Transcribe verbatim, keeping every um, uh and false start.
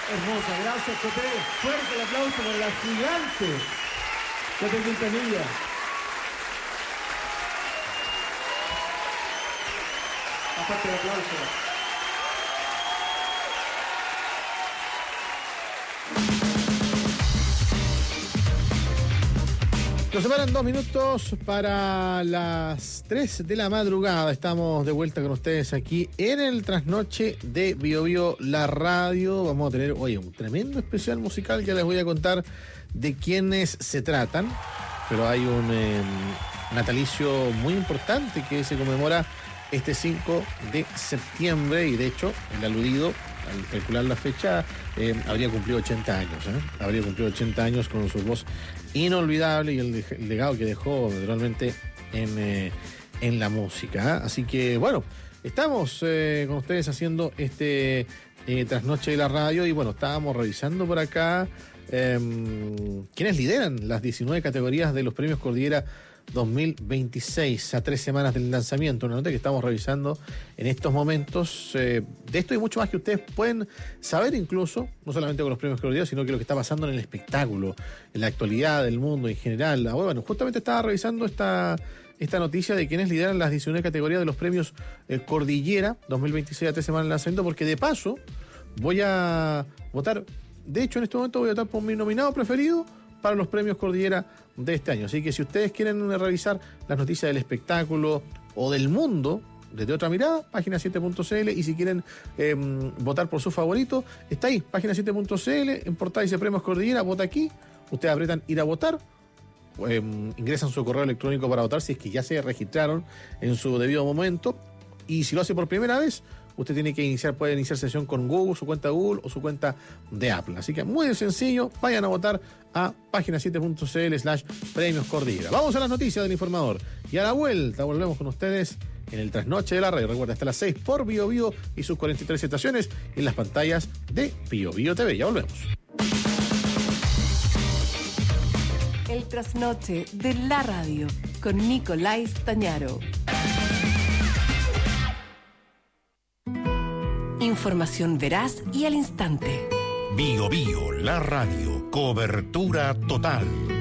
Hermosa, gracias, Coté. Fuerte el aplauso para la gigante Coté Quintanilla. Aparte el aplauso. Nos separan dos minutos para las tres de la madrugada. Estamos de vuelta con ustedes aquí en el trasnoche de Bio Bio, la radio. Vamos a tener, oye, un tremendo especial musical. Ya les voy a contar de quiénes se tratan. Pero hay un eh, natalicio muy importante que se conmemora este cinco de septiembre. Y de hecho, el aludido, al calcular la fecha, eh, habría cumplido ochenta años. ¿eh? Habría cumplido ochenta años con su voz inolvidable y el, el legado que dejó naturalmente en, eh, en la música. ¿eh? Así que bueno, estamos eh, con ustedes haciendo este eh, trasnoche de la radio y bueno, estábamos revisando por acá eh, quienes lideran las diecinueve categorías de los premios Cordillera dos mil veintiséis, a tres semanas del lanzamiento. Una nota que estamos revisando en estos momentos. Eh, de esto y mucho más que ustedes pueden saber incluso, no solamente con los premios Cordillera, sino que lo que está pasando en el espectáculo, en la actualidad del mundo en general. Ah, bueno, justamente estaba revisando esta, esta noticia de quienes lideran las diecinueve categorías de los premios eh, Cordillera dos mil veintiséis, a tres semanas del lanzamiento, porque de paso voy a votar. De hecho, en este momento voy a votar por mi nominado preferido para los premios Cordillera de este año. Así que si ustedes quieren revisar las noticias del espectáculo o del mundo desde otra mirada, página siete punto c l, y si quieren eh, votar por su favorito, está ahí, página siete punto c l, en portada dice Premios Cordillera, vota aquí, ustedes apretan ir a votar, eh, ingresan su correo electrónico para votar si es que ya se registraron en su debido momento, y si lo hace por primera vez, usted tiene que iniciar, puede iniciar sesión con Google, su cuenta Google o su cuenta de Apple. Así que muy sencillo, vayan a votar a página siete punto c l slash premios Cordillera. Vamos a las noticias del informador. Y a la vuelta volvemos con ustedes en el trasnoche de la radio. Recuerda, hasta las seis por Bio Bio y sus cuarenta y tres estaciones y en las pantallas de Bio Bio T V. Ya volvemos. El trasnoche de la radio con Nicolás Tañaro. Información veraz y al instante. Bio Bio, la radio. Cobertura total.